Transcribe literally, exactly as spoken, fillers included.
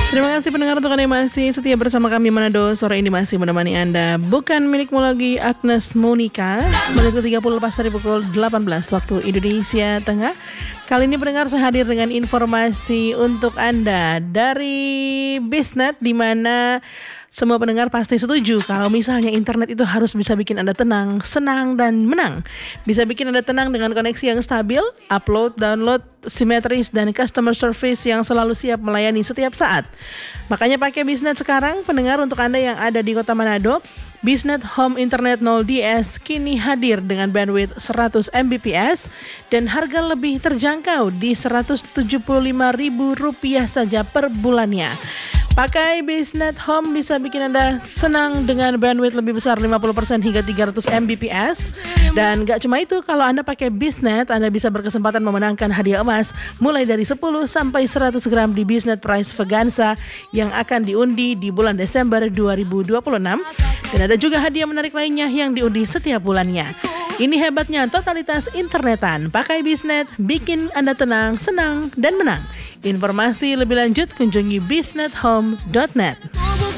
Terima kasih pendengar untuk Anda yang masih setia bersama kami Manado. Sore ini masih menemani Anda. Bukan milikmu lagi Agnes Monica. Menit ke tiga puluh lepas dari pukul delapan belas waktu Indonesia Tengah. Kali ini pendengar saya hadir dengan informasi untuk Anda dari Biznet, di mana semua pendengar pasti setuju kalau misalnya internet itu harus bisa bikin Anda tenang, senang, dan menang. Bisa bikin Anda tenang dengan koneksi yang stabil, upload, download, simetris, dan customer service yang selalu siap melayani setiap saat. Makanya pakai Biznet sekarang, pendengar, untuk Anda yang ada di Kota Manado. Biznet Home Internet nol D S kini hadir dengan bandwidth seratus megabit per second dan harga lebih terjangkau di seratus tujuh puluh lima ribu rupiah saja per bulannya. Pakai Biznet Home bisa bikin Anda senang dengan bandwidth lebih besar lima puluh persen hingga tiga ratus megabit per second. Dan gak cuma itu, kalau Anda pakai Biznet, Anda bisa berkesempatan memenangkan hadiah emas mulai dari sepuluh sampai seratus gram di Biznet Prize Vaganza yang akan diundi di bulan Desember dua ribu dua puluh enam. Dan ada juga hadiah menarik lainnya yang diundi setiap bulannya. Ini hebatnya totalitas internetan. Pakai Biznet, bikin Anda tenang, senang, dan menang. Informasi lebih lanjut kunjungi biznet home dot net.